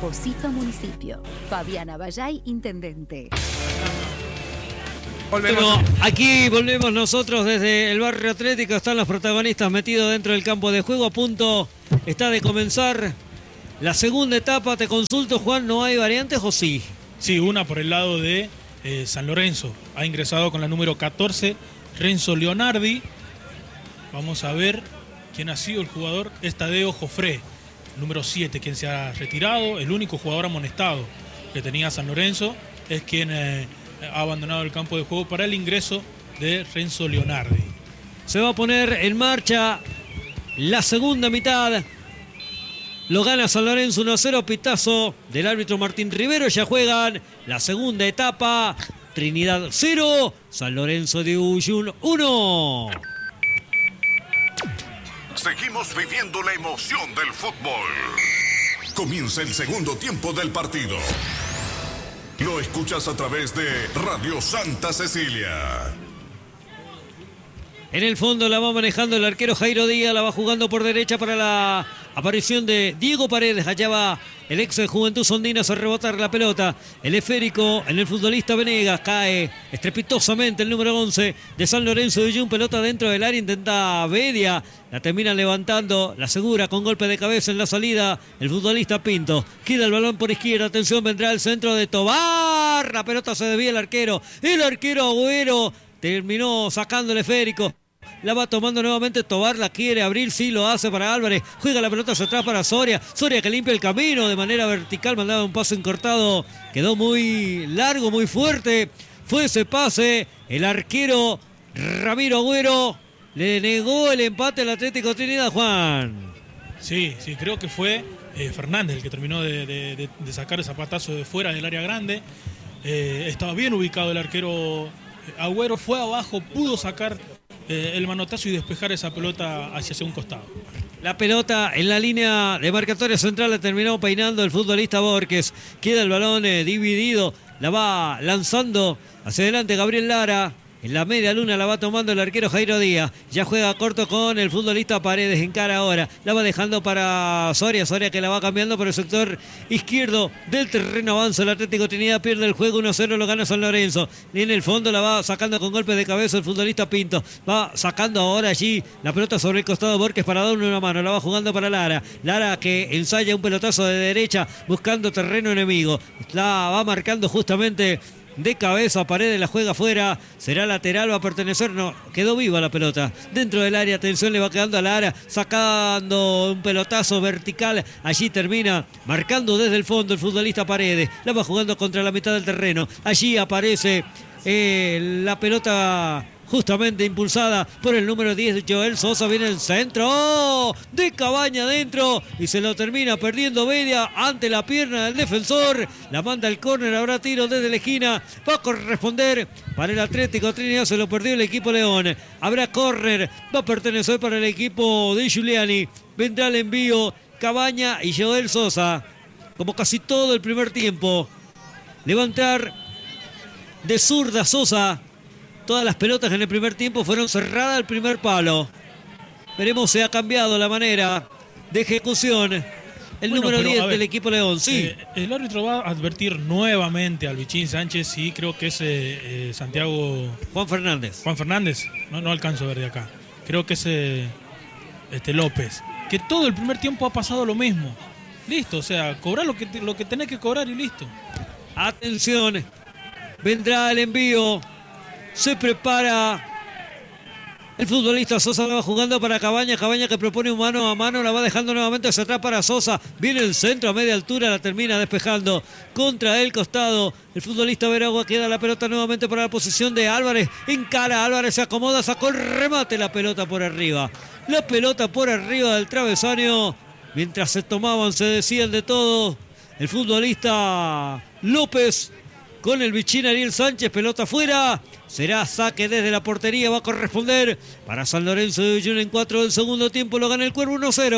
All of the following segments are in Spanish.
Pocito Municipio. Fabiana Bayay, intendente. Bueno, aquí volvemos nosotros desde el barrio Atlético. Están los protagonistas metidos dentro del campo de juego. A punto está de comenzar la segunda etapa. Te consulto, Juan, ¿no hay variantes o sí? Sí, una por el lado de San Lorenzo. Ha ingresado con la número 14, Renzo Leonardi. Vamos a ver quién ha sido el jugador. Es Tadeo Jofré, número 7, quien se ha retirado. El único jugador amonestado que tenía San Lorenzo es quien ha abandonado el campo de juego para el ingreso de Renzo Leonardi. Se va a poner en marcha la segunda mitad. Lo gana San Lorenzo 1-0, pitazo del árbitro Martín Rivero. Ya juegan la segunda etapa. Trinidad 0, San Lorenzo de Uyun 1. Seguimos viviendo la emoción del fútbol. Comienza el segundo tiempo del partido. Lo escuchas a través de Radio Santa Cecilia. En el fondo la va manejando el arquero Jairo Díaz, la va jugando por derecha para la aparición de Diego Paredes. Allá va el ex de Juventud Sondinas a rebotar la pelota. El esférico en el futbolista Venegas. Cae estrepitosamente el número 11 de San Lorenzo de Uyun. Pelota dentro del área, intenta Bedia. La termina levantando, la asegura con golpe de cabeza en la salida el futbolista Pinto. Queda el balón por izquierda, atención, vendrá el centro de Tobar. La pelota se desvía el arquero. El arquero Agüero terminó sacando el esférico. La va tomando nuevamente Tobar, la quiere abrir, sí lo hace para Álvarez. Juega la pelota hacia atrás para Soria. Soria que limpia el camino de manera vertical, mandaba un pase encortado. Quedó muy largo, muy fuerte. Fue ese pase. El arquero Ramiro Agüero le negó el empate al Atlético Trinidad, Juan. Sí, creo que fue Fernández el que terminó de sacar el zapatazo de fuera del área grande. Estaba bien ubicado el arquero Agüero, fue abajo, pudo sacar el manotazo y despejar esa pelota hacia un costado. La pelota en la línea de marcatoria central la terminó peinando el futbolista Borges. Queda el balón dividido, la va lanzando hacia adelante Gabriel Lara. En la media luna la va tomando el arquero Jairo Díaz. Ya juega corto con el futbolista Paredes. Encara ahora. La va dejando para Soria. Soria que la va cambiando por el sector izquierdo del terreno. Avanza el Atlético Trinidad. Pierde el juego 1-0. Lo gana San Lorenzo. Y en el fondo la va sacando con golpe de cabeza el futbolista Pinto. Va sacando ahora allí la pelota sobre el costado Borges para darle una mano. La va jugando para Lara. Lara que ensaya un pelotazo de derecha buscando terreno enemigo. La va marcando justamente de cabeza, Paredes la juega afuera, será lateral, va a pertenecer, no, quedó viva la pelota, dentro del área, atención, le va quedando a Lara, sacando un pelotazo vertical, allí termina marcando desde el fondo el futbolista Paredes, la va jugando contra la mitad del terreno, allí aparece la pelota justamente impulsada por el número 10, Joel Sosa, viene el centro de Cabaña adentro y se lo termina perdiendo Bedia ante la pierna del defensor, la manda al córner, habrá tiro desde la esquina, va a corresponder para el Atlético Trinidad, se lo perdió el equipo León, habrá córner, va a pertenecer para el equipo de Giuliani, vendrá el envío, Cabaña y Joel Sosa, como casi todo el primer tiempo, levantar de zurda Sosa. Todas las pelotas en el primer tiempo fueron cerradas al primer palo. Veremos si ha cambiado la manera de ejecución. El número 10 del equipo León, sí. El árbitro va a advertir nuevamente al Bichín Sánchez y creo que es Santiago... Juan Fernández. Juan Fernández, no alcanzo a ver de acá. Creo que es López. Que todo el primer tiempo ha pasado lo mismo. Listo, o sea, cobrar lo que tenés que cobrar y listo. Atención, vendrá el envío. Se prepara el futbolista Sosa, la va jugando para Cabaña. Cabaña que propone un mano a mano, la va dejando nuevamente hacia atrás para Sosa. Viene el centro a media altura, la termina despejando contra el costado. El futbolista Veragua queda la pelota nuevamente para la posición de Álvarez. Encara, Álvarez se acomoda, sacó el remate, la pelota por arriba. La pelota por arriba del travesaño. Mientras se tomaban, se decían de todo. El futbolista López con el Bichín Ariel Sánchez, pelota afuera. Será saque desde la portería, va a corresponder para San Lorenzo de Uyun en 4 del segundo tiempo, lo gana el Cuervo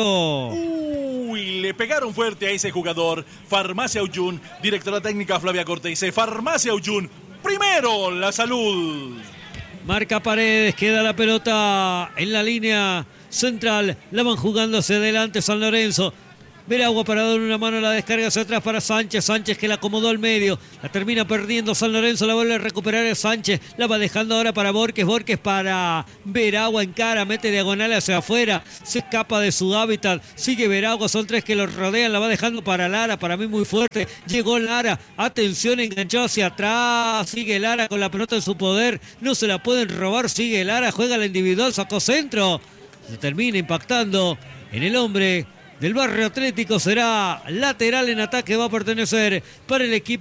1-0. Uy, le pegaron fuerte a ese jugador. Farmacia Uyun, directora técnica Flavia Cortese. Farmacia Uyun, primero la salud. Marca Paredes, queda la pelota en la línea central, la van jugando hacia adelante San Lorenzo. Veragua para dar una mano, la descarga hacia atrás para Sánchez. Sánchez que la acomodó al medio. La termina perdiendo San Lorenzo. La vuelve a recuperar Sánchez. La va dejando ahora para Borges. Borges para Veragua. Encara, mete diagonal hacia afuera. Se escapa de su hábitat. Sigue Veragua. Son 3 que lo rodean. La va dejando para Lara. Para mí muy fuerte. Llegó Lara. Atención, enganchó hacia atrás. Sigue Lara con la pelota en su poder. No se la pueden robar. Sigue Lara. Juega la individual. Sacó centro. Se termina impactando en el hombre del Barrio Atlético. Será lateral en ataque. Va a pertenecer para el equipo